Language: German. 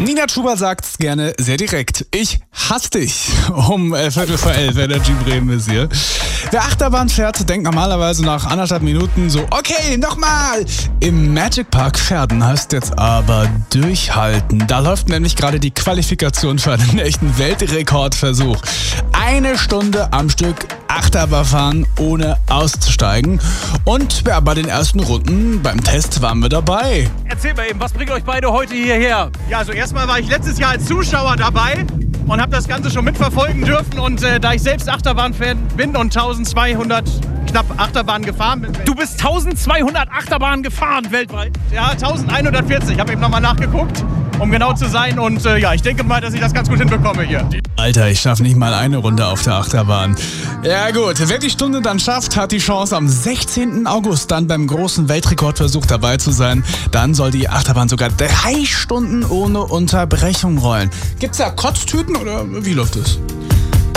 Nina Chuba sagt's gerne sehr direkt. Ich hasse dich. Um 11:15 Energy Bremen ist hier. Wer Achterbahn fährt, denkt normalerweise nach 1,5 Minuten so, okay, nochmal. Im Magic Park Pferden heißt jetzt aber durchhalten. Da läuft nämlich gerade die Qualifikation für einen echten Weltrekordversuch. 1 Stunde am Stück Achterbahn fahren, ohne auszusteigen. Und ja, bei den ersten Runden beim Test waren wir dabei. Erzähl mal eben, was bringt euch beide heute hierher? Ja, also erstmal war ich letztes Jahr als Zuschauer dabei und habe das Ganze schon mitverfolgen dürfen. Und da ich selbst Achterbahn-Fan bin und 1200 knapp Achterbahnen gefahren bin. Du bist 1200 Achterbahnen gefahren weltweit? Ja, 1140. Ich habe eben nochmal nachgeguckt, um genau zu sein. Und ja, ich denke mal, dass ich das ganz gut hinbekomme hier. Alter, ich schaffe nicht mal eine Runde auf der Achterbahn. Ja gut, wer die Stunde dann schafft, hat die Chance am 16. August dann beim großen Weltrekordversuch dabei zu sein. Dann soll die Achterbahn sogar 3 Stunden ohne Unterbrechung rollen. Gibt's da Kotztüten oder wie läuft es?